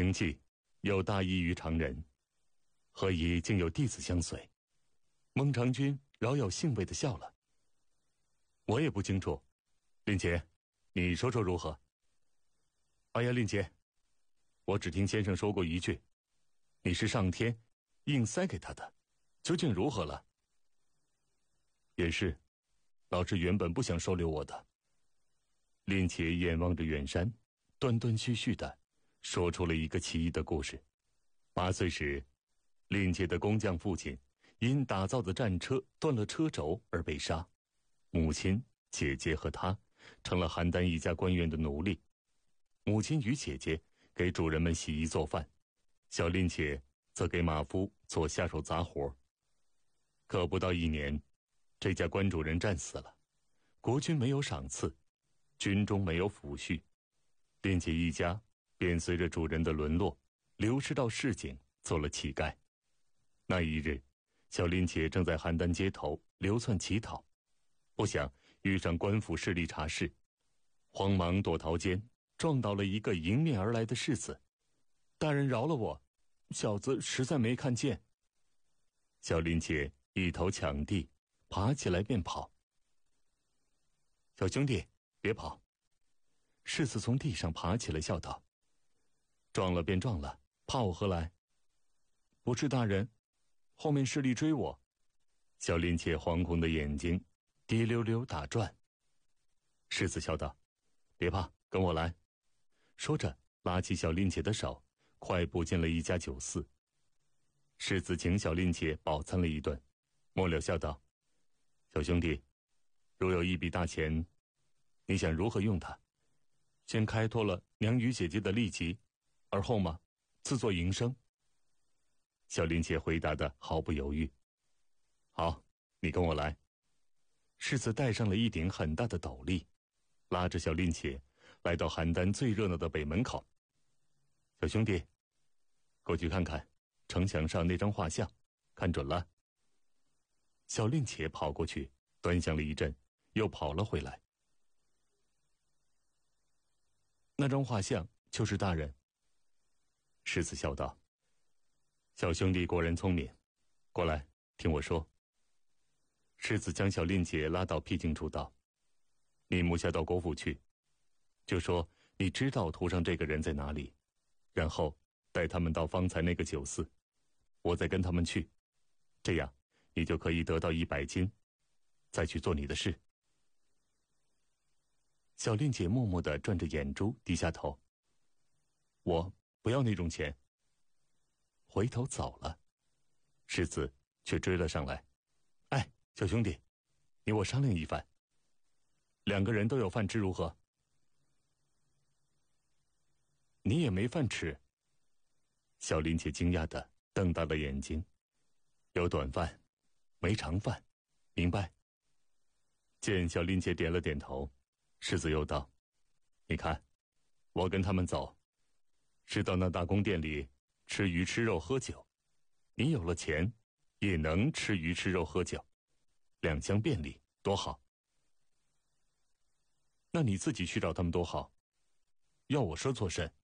名气又大异于常人，何以竟有弟子相随？孟尝君饶有兴味地笑了。我也不清楚，令杰，你说说如何？哎呀，令杰，我只听先生说过一句，你是上天硬塞给他的，究竟如何了？也是，老师原本不想收留我的。令杰眼望着远山，断断续续地说出了一个奇异的故事。8岁时，令杰的工匠父亲因打造的战车断了车轴而被杀，母亲、姐姐和他成了邯郸一家官员的奴隶。母亲与姐姐给主人们洗衣做饭，小令杰则给马夫做下手杂活。可不到1年，这家官主人战死了，国君没有赏赐，军中没有抚恤，令杰一家便随着主人的沦落，流失到市井做了乞丐。那一日，小令杰正在邯郸街头流窜乞讨，不想遇上官府势力查事，慌忙躲逃间撞倒了一个迎面而来的士子。大人饶了我，小子实在没看见。小令杰一头抢地，爬起来便跑。小兄弟，别跑！士子从地上爬起来笑道：撞了便撞了，怕我何来？不是大人，后面势力追我。小令杰惶恐的眼睛滴溜溜打转。士子笑道：别怕，跟我来。说着拉起小令杰的手，快步进了一家酒肆。士子请小令杰饱餐了一顿，末了笑道：小兄弟，如有一笔大钱，你想如何用它？先开拓了娘与姐姐的利己，而后嘛，自作营生。小令杰回答得毫不犹豫。好，你跟我来。士子戴上了一顶很大的斗笠，拉着小令杰来到邯郸最热闹的北门口。小兄弟，过去看看城墙上那张画像，看准了。小令杰跑过去端详了一阵，又跑了回来。那张画像就是大人。士子笑道：小兄弟果然聪明，过来听我说。士子将小令杰拉到僻静处道：你母下到国府去，就说你知道图上这个人在哪里，然后带他们到方才那个酒肆，我再跟他们去，这样你就可以得到100金，再去做你的事。小令杰默默地转着眼珠，低下头。我不要那种钱。回头走了，士子却追了上来。哎，小兄弟，你我商量一番，2个人都有饭吃如何？你也没饭吃。小令杰惊讶地瞪大了眼睛。有短饭，没长饭，明白？见小令杰点了点头，士子又道：你看，我跟他们走，是到那大宫殿里吃鱼吃肉喝酒，你有了钱也能吃鱼吃肉喝酒，2相便利，多好。那你自己去找他们多好，要我说错甚？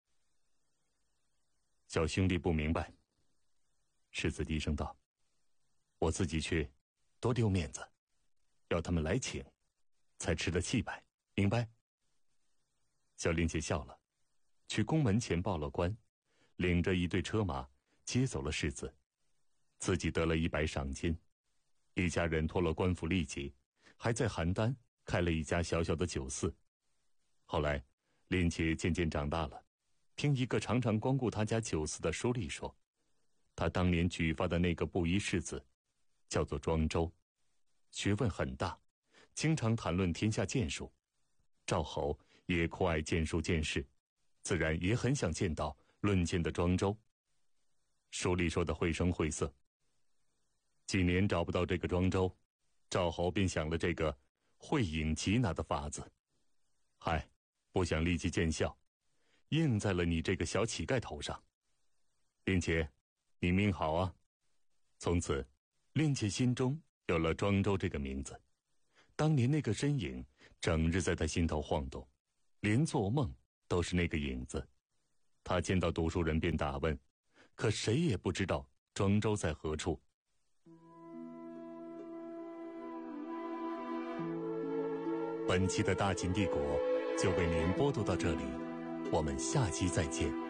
小兄弟不明白。士子低声道：我自己去多丢面子，要他们来请才吃得气派，明白？小令杰笑了，去宫门前报了官，领着一队车马接走了士子，自己得了100赏金。一家人托了官府利己，还在邯郸开了一家小小的酒肆。后来令杰渐渐长大了，听一个常常光顾他家酒肆的书吏说，他当年举发的那个布衣士子叫做庄周，学问很大，经常谈论天下剑术。赵侯也酷爱剑术剑士，自然也很想见到论剑的庄周。书吏说的绘声绘色。几年找不到这个庄周，赵侯便想了这个会引缉拿的法子。嗨，不想立即见效，应在了你这个小乞丐头上。令杰，你命好啊！从此，令杰心中有了庄周这个名字。当年那个身影整日在他心头晃动，连做梦都是那个影子。 他见到读书人便打问，可谁也不知道庄周在何处。本期的大秦帝国就为您播读到这里，我们下期再见。